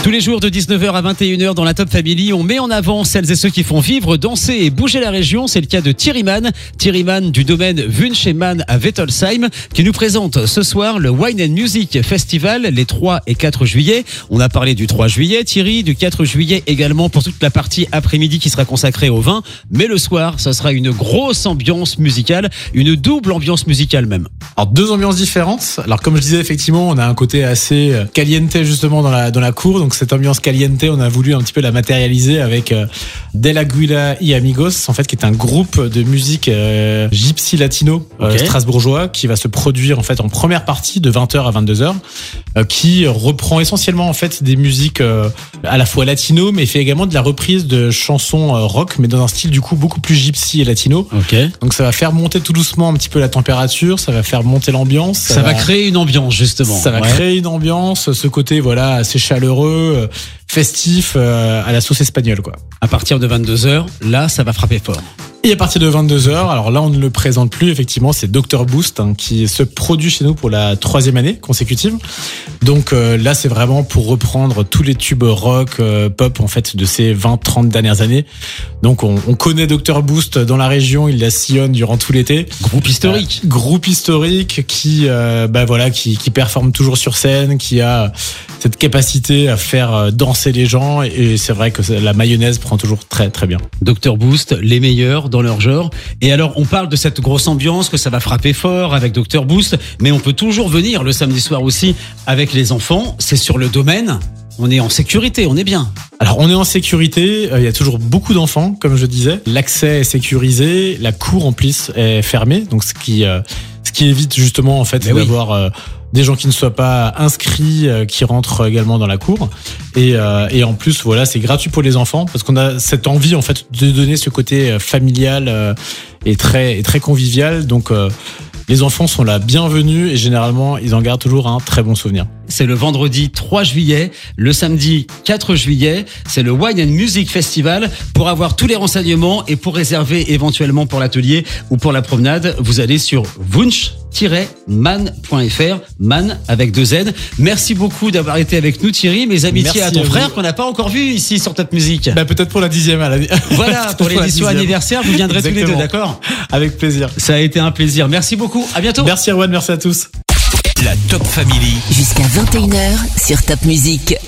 Tous les jours de 19h à 21h dans la Top Family, on met en avant celles et ceux qui font vivre, danser et bouger la région. C'est le cas de Thierry Mann du domaine Wunsch & Mann à Wettolsheim, qui nous présente ce soir le Wine and Music Festival les 3 et 4 juillet. On a parlé du 3 juillet, Thierry, du 4 juillet également pour toute la partie après-midi qui sera consacrée au vin. Mais le soir, ça sera une grosse ambiance musicale, une double ambiance musicale même. Alors deux ambiances différentes. Alors comme je disais, effectivement, on a un côté assez caliente justement dans la cour. Donc cette ambiance caliente, on a voulu un petit peu la matérialiser avec Del Aguila y Amigos, en fait, qui est un groupe de musique gypsy latino strasbourgeois qui va se produire en fait en première partie de 20h à 22h, qui reprend essentiellement en fait des musiques à la fois latino, mais fait également de la reprise de chansons rock, mais dans un style du coup beaucoup plus gypsy et latino. Donc ça va faire monter tout doucement un petit peu la température, ça va faire monter l'ambiance. Ça va créer une ambiance justement. Ça va créer une ambiance, ce côté voilà assez chaleureux, festif, à la sauce espagnole quoi. À partir de 22h, là ça va frapper fort. Et à partir de 22h, alors là on ne le présente plus, effectivement c'est Dr Boost qui se produit chez nous pour la 3e année consécutive. Donc là c'est vraiment pour reprendre tous les tubes rock, pop en fait de ces 20-30 dernières années. Donc on connaît Dr Boost dans la région, il la sillonne durant tout l'été. Groupe historique. Groupe historique qui performe toujours sur scène, qui a cette capacité à faire danser les gens, et c'est vrai que la mayonnaise prend toujours très très bien. Dr Boost, les meilleurs dans leur genre. Et alors on parle de cette grosse ambiance, que ça va frapper fort avec Dr Boost, mais on peut toujours venir le samedi soir aussi avec les enfants. C'est sur le domaine. On est en sécurité, on est bien. Alors on est en sécurité, il y a toujours beaucoup d'enfants, comme je disais. L'accès est sécurisé, la cour en plus est fermée, donc ce qui évite justement en fait d'avoir des gens qui ne soient pas inscrits qui rentrent également dans la cour. Et en plus voilà, c'est gratuit pour les enfants parce qu'on a cette envie en fait de donner ce côté familial et très convivial. Donc les enfants sont la bienvenue et généralement ils en gardent toujours un très bon souvenir. C'est le vendredi 3 juillet, le samedi 4 juillet, c'est le Wine and Music Festival. Pour avoir tous les renseignements et pour réserver éventuellement pour l'atelier ou pour la promenade, vous allez sur wunsch-mann.fr, Mann avec 2 Z. Merci beaucoup d'avoir été avec nous Thierry, mes amitiés à ton frère qu'on n'a pas encore vu ici sur Top Music. Peut-être pour la 10e à l'année. Voilà, pour l'édition anniversaire, vous viendrez tous les deux, d'accord ? Avec plaisir. Ça a été un plaisir, merci beaucoup, à bientôt. Merci Erwan, merci à tous. La Top Family. Jusqu'à 21h sur Top Music.